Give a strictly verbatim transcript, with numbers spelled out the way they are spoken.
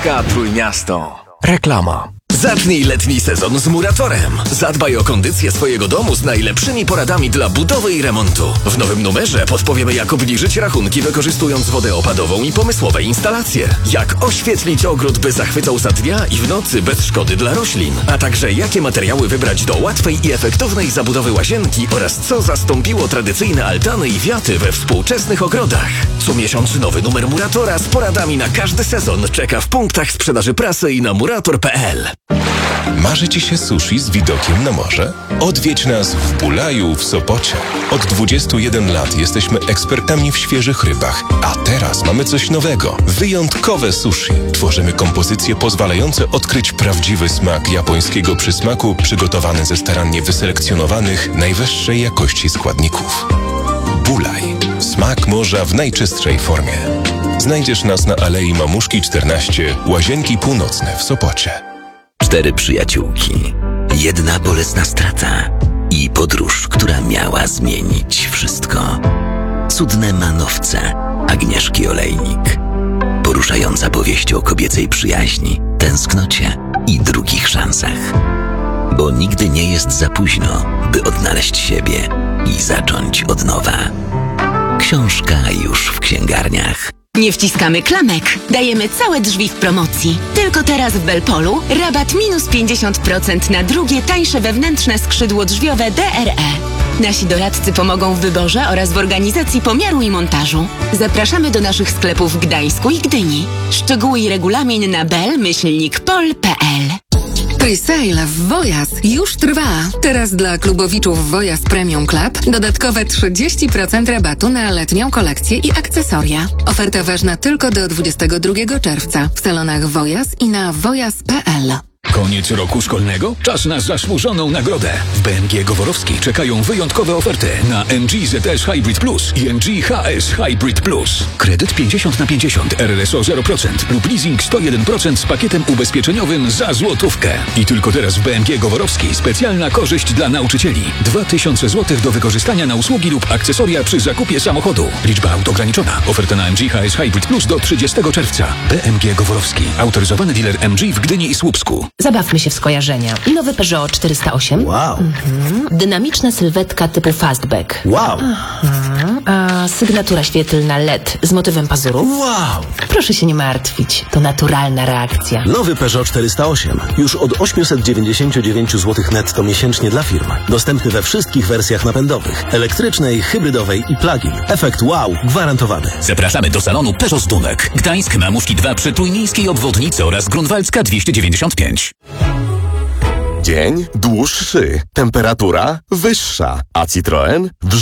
Polska Trójmiasto. Reklama. Zacznij letni sezon z Muratorem. Zadbaj o kondycję swojego domu z najlepszymi poradami dla budowy i remontu. W nowym numerze podpowiemy, jak obniżyć rachunki wykorzystując wodę opadową i pomysłowe instalacje. Jak oświetlić ogród, by zachwycał za dnia i w nocy bez szkody dla roślin. A także jakie materiały wybrać do łatwej i efektownej zabudowy łazienki oraz co zastąpiło tradycyjne altany i wiaty we współczesnych ogrodach. Co miesiąc nowy numer Muratora z poradami na każdy sezon czeka w punktach sprzedaży prasy i na murator kropka p l. Marzy Ci się sushi z widokiem na morze? Odwiedź nas w Bulaju w Sopocie. Od dwudziestu jeden lat jesteśmy ekspertami w świeżych rybach, a teraz mamy coś nowego. Wyjątkowe sushi. Tworzymy kompozycje pozwalające odkryć prawdziwy smak japońskiego przysmaku, przygotowany ze starannie wyselekcjonowanych, najwyższej jakości składników. Bulaj. Smak morza w najczystszej formie. Znajdziesz nas na Alei Mamuszki czternaście, Łazienki Północne w Sopocie. Cztery przyjaciółki, jedna bolesna strata i podróż, która miała zmienić wszystko. Cudne manowce Agnieszki Olejnik. Poruszająca powieść o kobiecej przyjaźni, tęsknocie i drugich szansach. Bo nigdy nie jest za późno, by odnaleźć siebie i zacząć od nowa. Książka już w księgarniach. Nie wciskamy klamek. Dajemy całe drzwi w promocji. Tylko teraz w Belpolu rabat minus pięćdziesiąt procent na drugie, tańsze wewnętrzne skrzydło drzwiowe D R E. Nasi doradcy pomogą w wyborze oraz w organizacji pomiaru i montażu. Zapraszamy do naszych sklepów w Gdańsku i Gdyni. Szczegóły i regulamin na bel myślnik pol kropka p l. Presale w Wojas już trwa. Teraz dla klubowiczów Wojas Premium Club dodatkowe trzydzieści procent rabatu na letnią kolekcję i akcesoria. Oferta ważna tylko do dwudziestego drugiego czerwca w salonach Wojas i na wojas kropka p l. Koniec roku szkolnego? Czas na zasłużoną nagrodę. W B M G Goworowskiej czekają wyjątkowe oferty na M G Z S Hybrid Plus i M G H S Hybrid Plus. Kredyt pięćdziesiąt na pięćdziesiąt, R R S O zero procent lub leasing sto jeden procent z pakietem ubezpieczeniowym za złotówkę. I tylko teraz w B M G Goworowskiej specjalna korzyść dla nauczycieli. dwa tysiące złotych do wykorzystania na usługi lub akcesoria przy zakupie samochodu. Liczba aut ograniczona. Oferta na M G H S Hybrid Plus do trzydziestego czerwca. B M G Goworowski. Autoryzowany dealer M G w Gdyni i Słupsku. Zabawmy się w skojarzenia. Nowy Peugeot czterysta osiem. Wow. Mhm. Dynamiczna sylwetka typu fastback. Wow. Aha. A sygnatura świetlna L E D z motywem pazurów. Wow. Proszę się nie martwić. To naturalna reakcja. Nowy Peugeot czterysta osiem. Już od osiemset dziewięćdziesiąt dziewięć złotych netto miesięcznie dla firm. Dostępny we wszystkich wersjach napędowych. Elektrycznej, hybrydowej i plug-in. Efekt wow gwarantowany. Zapraszamy do salonu Peugeot Zdunek. Gdańsk, Mamuszki dwa przy Trójmiejskiej Obwodnicy oraz Grunwaldzka dwieście dziewięćdziesiąt pięć. Dzień dłuższy, temperatura wyższa, a Citroen w